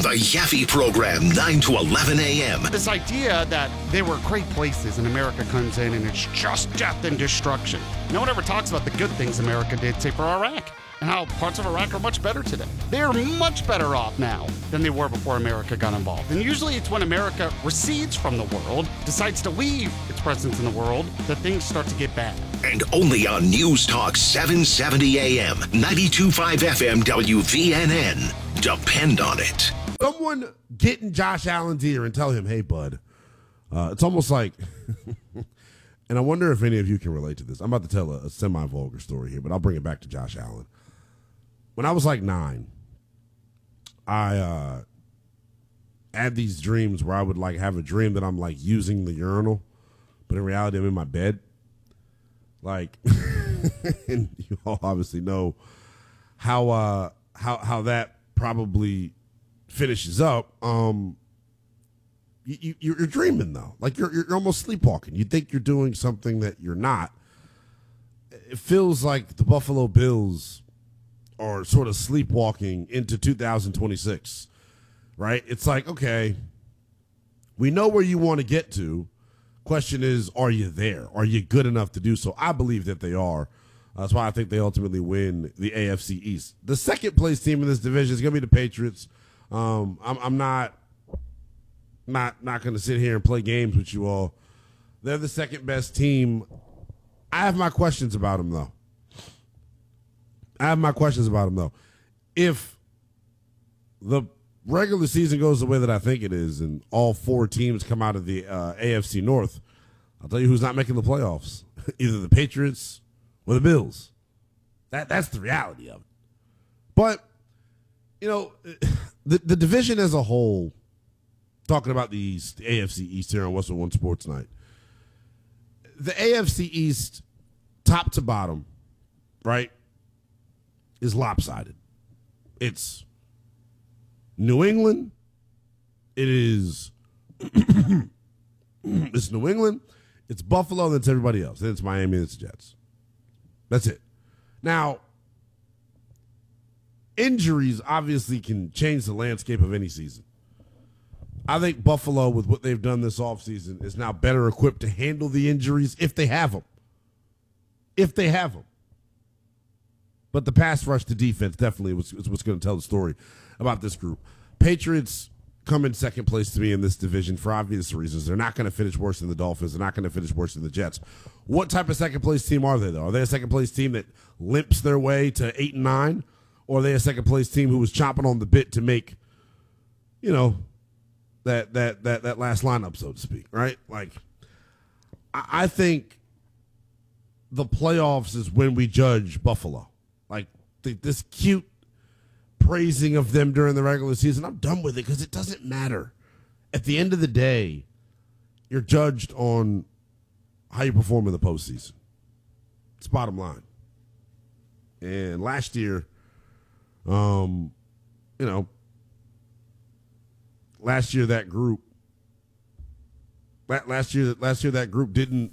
The Yaffe Program, 9 to 11 a.m. This idea that they were great places and America comes in and it's just death and destruction. No one ever talks about the good things America did, say, for Iraq, and how parts of Iraq are much better today. They're much better off now than they were before America got involved. And usually it's when America recedes from the world, decides to leave its presence in the world, that things start to get bad. And only on News Talk 770 AM, 92.5 FM WVNN. Depend on it. Someone get in Josh Allen's ear and tell him, hey, bud. It's almost like, and I wonder if any of you can relate to this. I'm about to tell a semi-vulgar story here, but I'll bring it back to Josh Allen. When I was like 9, I had these dreams where I would like have a dream that I'm like using the urinal, but in reality I'm in my bed. Like, and you all obviously know how that probably finishes up. You're dreaming though, like you're almost sleepwalking. You think you're doing something that you're not. It feels like the Buffalo Bills are sort of sleepwalking into 2026, right? It's like, okay, we know where you want to get to. Question is, are you there? Are you good enough to do so? I believe that they are. That's why I think they ultimately win the AFC East. The second place team in this division is going to be the Patriots. I'm not going to sit here and play games with you all. They're the second best team. I have my questions about them, though. If the regular season goes the way that I think it is and all four teams come out of the AFC North, I'll tell you who's not making the playoffs. Either the Patriots or the Bills. That's the reality of it. But, you know, the division as a whole, talking about the East, the AFC East here on Westwood One Sports Night, the AFC East, top to bottom, right, is lopsided. It's New England. It is it's New England. It's Buffalo. Then it's everybody else. Then it's Miami. And it's the Jets. That's it. Now, injuries obviously can change the landscape of any season. I think Buffalo, with what they've done this offseason, is now better equipped to handle the injuries if they have them. But the pass rush to defense definitely is what's going to tell the story about this group. Patriots come in second place to me in this division for obvious reasons. They're not going to finish worse than the Dolphins. They're not going to finish worse than the Jets. What type of second place team are they, though? Are they a second place team that limps their way to 8-9? Or are they a second place team who was chomping on the bit to make, you know, that last lineup, so to speak, right? Like, I think the playoffs is when we judge Buffalo. Like, this cute praising of them during the regular season, I'm done with it because it doesn't matter. At the end of the day, you're judged on how you perform in the postseason. It's bottom line. And last year, last year that group didn't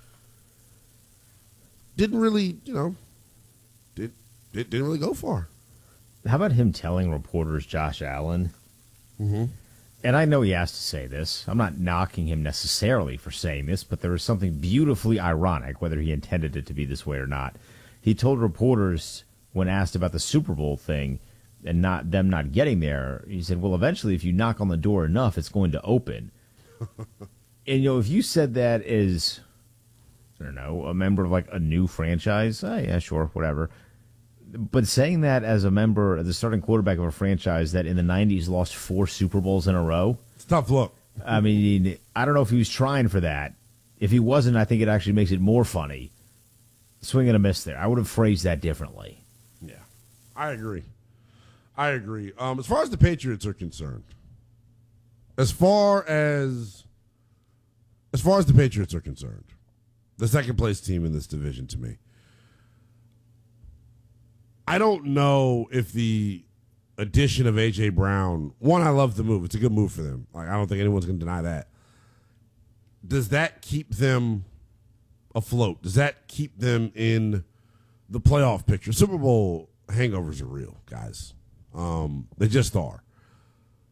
really, didn't really go far. How about him telling reporters, Josh Allen? Mm-hmm. And I know he has to say this. I'm not knocking him necessarily for saying this, but there is something beautifully ironic, whether he intended it to be this way or not. He told reporters when asked about the Super Bowl thing and them not getting there, he said, well, eventually if you knock on the door enough, it's going to open. And, if you said that as, I don't know, a member of like a new franchise, yeah, sure, whatever. But saying that as a member, the starting quarterback of a franchise that in the 90s lost 4 Super Bowls in a row. It's a tough look. I mean, I don't know if he was trying for that. If he wasn't, I think it actually makes it more funny. Swing and a miss there. I would have phrased that differently. Yeah, I agree. As far as the Patriots are concerned, as far as the Patriots are concerned, the second place team in this division to me, I don't know if the addition of A.J. Brown, one, I love the move. It's a good move for them. Like, I don't think anyone's going to deny that. Does that keep them afloat? Does that keep them in the playoff picture? Super Bowl hangovers are real, guys. They just are.